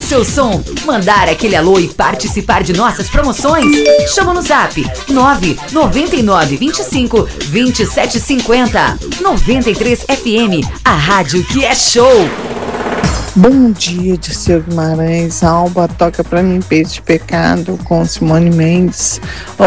seu som, mandar aquele alô e participar de nossas promoções? Chama no Zap 999252750. 93 FM, a rádio que é show. Bom dia, Dirceu Guimarães. Alba toca pra mim Peito de Pecado com Simone Mendes.